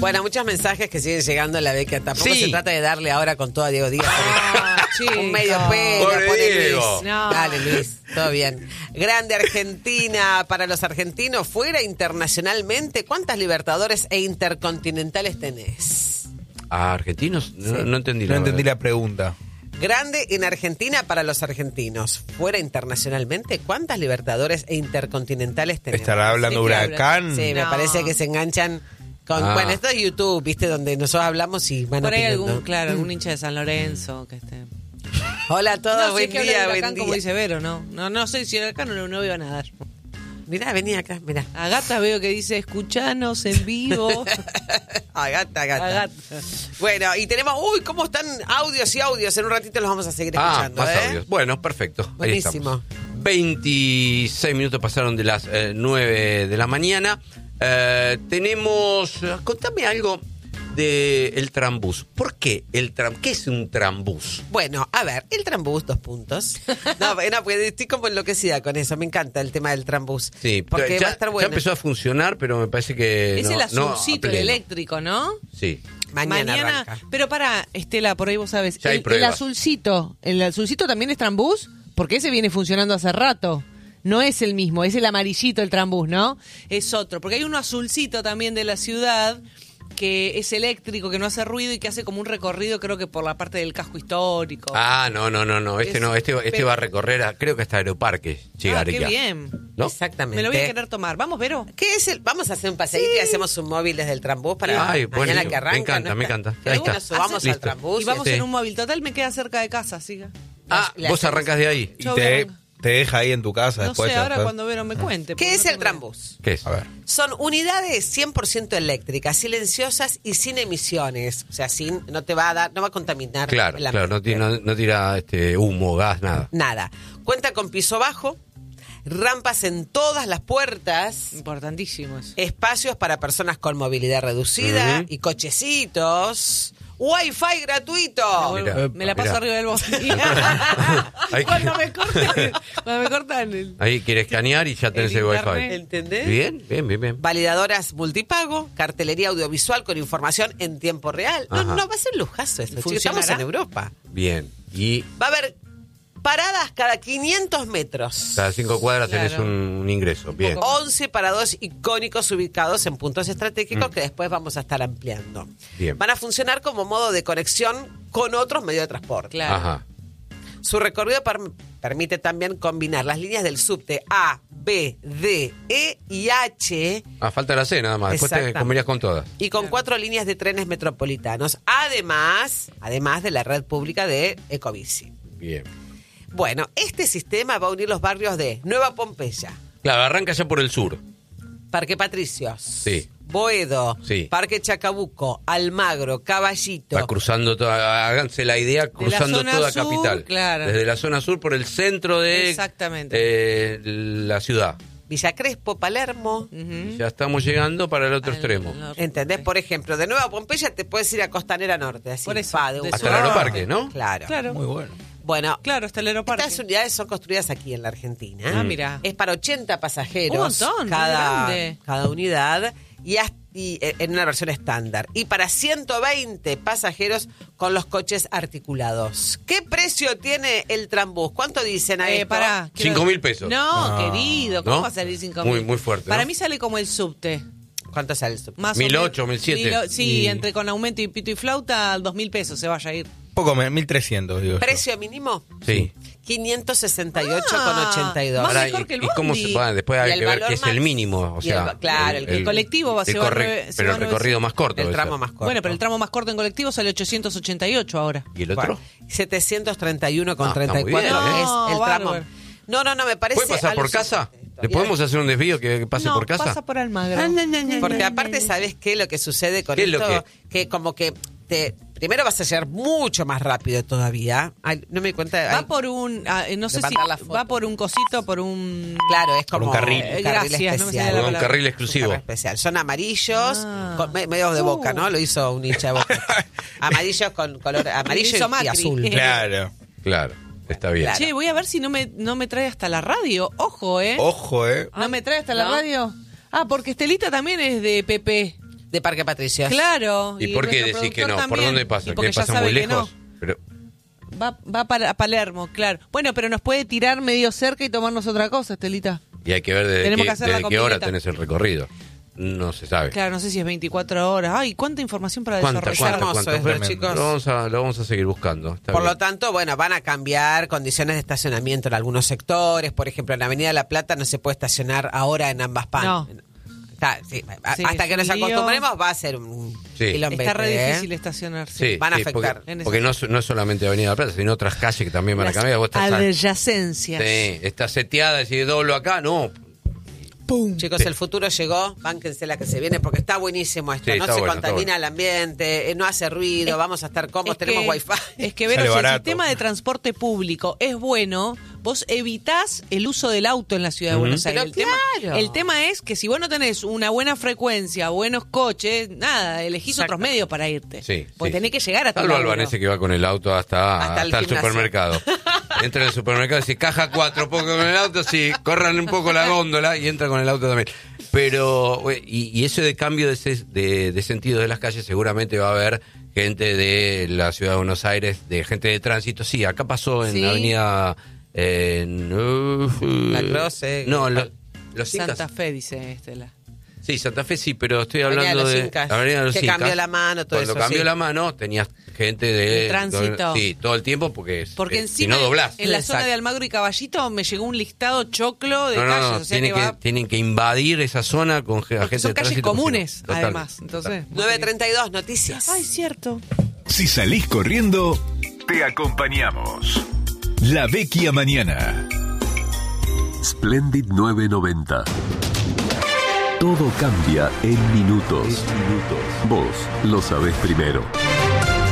Bueno, muchos mensajes que siguen llegando a la beca. Tampoco Sí. se trata de darle ahora con todo a Diego Díaz. chico. Un medio pelo, Pobre pone Diego. Luis. No. Dale, Luis, todo bien. Grande Argentina para los argentinos, fuera internacionalmente. ¿Cuántas Libertadores e Intercontinentales tenés? ¿Argentinos? No entendí. No entendí la pregunta. Grande en Argentina para los argentinos, fuera internacionalmente. ¿Cuántas Libertadores e Intercontinentales tenemos? ¿Estará hablando ¿De qué Huracán? Sí, me No. parece que se enganchan con... Ah. Bueno, esto es YouTube, ¿viste? Donde nosotros hablamos y van Por ahí opinando. algún hincha de San Lorenzo que esté. Hola a todos, No, si buen es que habla día, de buen Huracán, como día. dice Vero, ¿no? No sé si acá no veo nada. Mirá, vení acá, mirá. A Gata veo que dice, escuchanos en vivo. Agata. A Gata. Bueno, y tenemos... Uy, ¿cómo están audios y audios? En un ratito los vamos a seguir escuchando, más ¿eh? audios. Bueno, perfecto. Ahí Buenísimo. estamos. 26 minutos pasaron de las 9 de la mañana. Tenemos... Contame algo del trambús. ¿Por qué ¿Qué es un trambús? Bueno, a ver, el trambús, 2 puntos. No, porque estoy como enloquecida con eso. Me encanta el tema del trambús. Sí, porque ya, va a estar ya bueno. empezó a funcionar, pero me parece que Es no, el no a azulcito, el pleno. eléctrico, ¿no? Sí. Mañana arranca. Pero para, Estela, por ahí vos sabes. Ya hay El pruebas. azulcito también es trambús, porque ese viene funcionando hace rato. No es el mismo, es el amarillito el trambús, ¿no? Es otro, porque hay uno azulcito también de la ciudad que es eléctrico, que no hace ruido y que hace como un recorrido, creo que por la parte del casco histórico. Ah, no. Este va a recorrer, creo que hasta Aeroparque llegaría. qué bien. ¿No? Exactamente. Me lo voy a querer tomar. Vamos, Vero. ¿Qué es el? Vamos a hacer un paseíto y hacemos un móvil desde el trambús para Ay, mañana buenísimo. que arranca. Me encanta, ¿no me está? encanta. Pero Ahí bueno, está. subamos al Listo. trambús. Y vamos sí. en un móvil. Total, me queda cerca de casa, siga. le Vos hacemos- arrancas de ahí. Y Yo te voy deja ahí en tu casa No después. sé, ya ahora después. cuando Vero me cuente. porque ¿Qué es no el tengo idea. trambús? ¿Qué es? A ver. Son unidades 100% eléctricas, silenciosas y sin emisiones. O sea, no te va a dar, no va a contaminar Claro, el claro, ambiente. no tira humo, gas, nada. Nada. Cuenta con piso bajo, rampas en todas las puertas, Importantísimo eso. espacios para personas con movilidad reducida Ujú. y cochecitos. Wi-Fi gratuito. Mirá, Me la paso mirá. arriba del bosque. Hay que- Cuando me cortan el... Ahí quieres escanear y ya tenés El el wifi. internet. ¿Entendés? Bien. Validadoras multipago, cartelería audiovisual con información en tiempo real. Ajá. No, va a ser lujazo esto. chicos. ¿Funcionará? Estamos en Europa. Bien. Y Va a haber paradas cada 500 metros. cada 5 cuadras tenés Claro. un ingreso. Bien. 11 parados icónicos ubicados en puntos estratégicos que después vamos a estar ampliando. Bien. Van a funcionar como modo de conexión con otros medios de transporte. Claro. Ajá. Su recorrido permite también combinar las líneas del subte A, B, D, E y H Falta la C nada más. Después te Exactamente. comerías con todas. y con 4 líneas de trenes metropolitanos. Además de la red pública de Ecobici. Bien. Bueno, este sistema va a unir los barrios de Nueva Pompeya, Claro, arranca ya por el sur. Parque Patricios, Sí. Boedo, Sí. Parque Chacabuco, Almagro, Caballito. Va cruzando toda, háganse la idea, cruzando zona toda sur, capital. claro. Desde la zona sur por el centro de la ciudad. Villa Crespo, Palermo. Ujú. Ya estamos llegando para el otro Al extremo. norte. ¿Entendés? Por ejemplo, de Nueva Pompeya te puedes ir a Costanera Norte. Así, Por eso, de un de Hasta solo. el aeroparque, ¿no? Claro. Claro. Muy bueno. Bueno, Claro, hasta el aeroparque. estas unidades son construidas aquí en la Argentina. Ah, mira. Es para 80 pasajeros. Un montón, cada, muy grande. cada unidad. Y en una versión estándar. Y para 120 pasajeros con los coches articulados. ¿Qué precio tiene el trambús? ¿Cuánto dicen a esto? Pará. 5.000 pesos. No, No. querido, ¿cómo ¿No? va a salir 5.000? Muy, muy fuerte, Para ¿no? mí sale como el subte. ¿Cuánto sale esto? Más 1.800, o menos. 1.700. Sí, Y- entre con aumento y pito y flauta, 2.000 pesos se vaya a ir. Poco menos, 1.300, digo yo. ¿Precio mínimo? Sí. 568,82. Más Ahora, mejor que el ¿y cómo bondi. se va? Después Y hay el que ver valor qué es más- el mínimo. O y el sea, va- claro, el colectivo va a ser pero el recorrido más corto. El debe tramo ser. más corto. Bueno, pero el tramo más corto en colectivo sale 888 ahora. ¿Y el otro? 731,34 Ah, está muy bien, es el ¿eh? tramo. Bárbaro. No, me parece. ¿Puede pasar por casa? ¿Le podemos hacer un desvío que pase no, por casa? pasa por Almagro. Porque aparte, ¿sabes qué? Lo que sucede con ¿Qué es lo esto, que como que primero vas a llegar mucho más rápido todavía. Ay, no me di cuenta. Va ay, por un, no sé Le si mandar la foto. va por un cosito, por un... Claro, es como un carril. Gracias, no me salía la especial. Un carril exclusivo. Un carril especial. Son amarillos, Ah. con medios de boca, ¿no? Lo hizo un hincha de boca. Amarillos con color amarillo Lo hizo y Macri. azul. Claro. Claro, está bien. Claro. Che, voy a ver si no me trae hasta la radio. Ojo, ¿eh? Ojo, ¿No me trae hasta la ¿no? radio? Ah, porque Estelita también es de PP. de Parque Patricios. Claro. ¿Y por qué nuestro decís que no? productor ¿Por también. dónde pasa? Y porque ¿Qué ya pasa sabe muy que no. lejos? Pero, Va a Palermo, claro. Bueno, pero nos puede tirar medio cerca y tomarnos otra cosa, Estelita. y hay que ver Tenemos que hacer la desde qué hora combineta. tenés el recorrido. No se sabe. Claro, no sé si es 24 horas. Ay, cuánta información para ¿Cuánta, desarrollar. hermoso esto, Bueno, chicos. Lo vamos a seguir buscando. Está Por bien. lo tanto, bueno, van a cambiar condiciones de estacionamiento en algunos sectores. Por ejemplo, en la Avenida La Plata no se puede estacionar ahora en ambas pan. No. Sí, Sí, hasta es que un nos lío. acostumbremos va a ser un Sí. quilombete, Está re ¿eh? difícil estacionarse. Sí, van a sí, afectar. Porque no es solamente Avenida La Plata, sino otras calles que también van a Las cambiar. Vos estás adyacencias. sí, está seteada, y si doblo acá, no. ¡Pum! Chicos, Sí. el futuro llegó, bánquense la que se viene porque está buenísimo esto, Sí, no está se bueno, contamina está bueno. el ambiente, no hace ruido, vamos a estar cómodos, tenemos wifi. Es que, Vero, Sale si el barato. sistema de transporte público es bueno, vos evitás el uso del auto en la ciudad de Buenos Aires. Pero claro. El tema es que si vos no tenés una buena frecuencia, buenos coches, nada, elegís Exacto. otros medios para irte. Sí, Porque sí. tenés que llegar a tu Salvo laburo. Albanese que va con el auto hasta el el gimnasio. supermercado. Entra en el supermercado y dice, caja 4, poco con el auto, sí, corran un poco la góndola y entra con el auto también. Pero, y eso de cambio de sentido de las calles, seguramente va a haber gente de la ciudad de Buenos Aires, de gente de tránsito. Sí, acá pasó en Sí. la avenida... La Croce. No, los Incas. Santa Fe, dice Estela. Sí, Santa Fe sí, pero estoy Avenida hablando de los de Incas, Avenida de los que Incas. cambió la mano, todo Cuando eso, cambió sí. la mano, tenías gente De tránsito. Sí, todo el tiempo porque Porque si encima, no doblás. en la zona Exacto. de Almagro y Caballito, me llegó un listado choclo de No, calles. no, o sea tienen, que va... tienen que invadir esa zona con Porque gente son de calles tránsito, comunes, total, además. total. Entonces, 9:32, noticias. Ay, cierto. Si salís corriendo, te acompañamos. La Vecchia Mañana. Splendid 990. Todo cambia en minutos. Vos lo sabés primero.